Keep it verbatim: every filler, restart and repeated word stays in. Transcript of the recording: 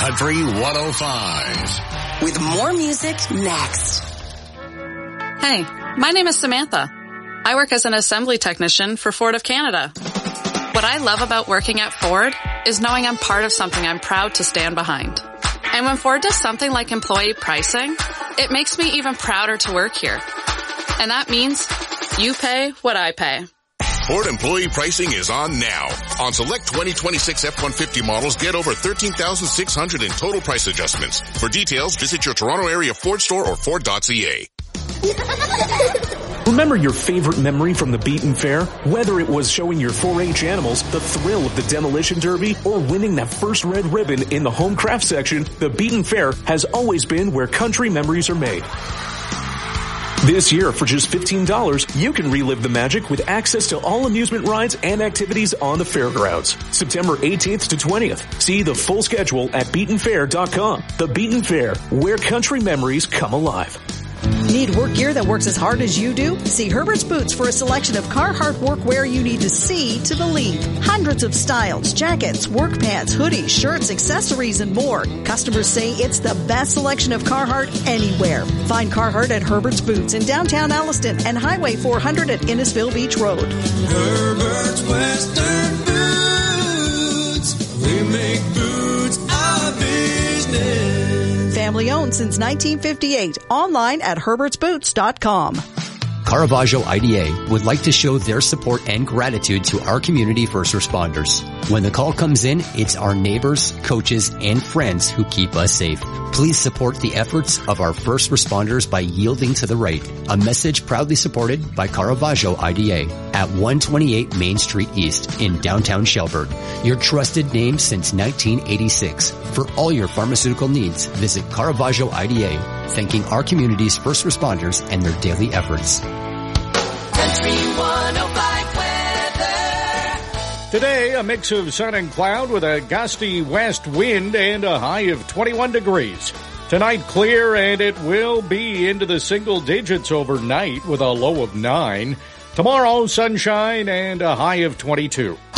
Country one oh five. With more music next. Hey, my name is Samantha. I work as an assembly technician for Ford of Canada. What I love about working at Ford is knowing I'm part of something I'm proud to stand behind. And when Ford does something like employee pricing, it makes me even prouder to work here. And that means you pay what I pay. Ford employee pricing is on now. On select twenty twenty-six F one fifty models, get over thirteen thousand six hundred in total price adjustments. For details, visit your Toronto area Ford store or Ford dot C A. Remember your favorite memory from the Beaton Fair? Whether it was showing your four H animals, the thrill of the demolition derby, or winning that first red ribbon in the home craft section, the Beaton Fair has always been where country memories are made. This year, for just fifteen dollars, you can relive the magic with access to all amusement rides and activities on the fairgrounds. September eighteenth to twentieth. See the full schedule at beaton fair dot com. The Beaton Fair, where country memories come alive. Need work gear that works as hard as you do? See Herbert's Boots for a selection of Carhartt workwear you need to see to believe. Hundreds of styles, jackets, work pants, hoodies, shirts, accessories, and more. Customers say it's the best selection of Carhartt anywhere. Find Carhartt at Herbert's Boots in downtown Alliston and Highway four hundred at Innisfil Beach Road. Herbert's Western Boots. We make boots our business. Family owned since nineteen fifty-eight. Online at herberts boots dot com. Caravaggio I D A would like to show their support and gratitude to our community first responders. When the call comes in, it's our neighbors, coaches, and friends who keep us safe. Please support the efforts of our first responders by yielding to the right. A message proudly supported by Caravaggio I D A at one twenty-eight Main Street East in downtown Shelburne. Your trusted name since nineteen eighty-six. For all your pharmaceutical needs, visit Caravaggio I D A, thanking our community's first responders and their daily efforts. Country one oh five weather. Today, a mix of sun and cloud with a gusty west wind and a high of twenty-one degrees. Tonight, clear, and it will be into the single digits overnight with a low of nine. Tomorrow, sunshine and a high of twenty-two.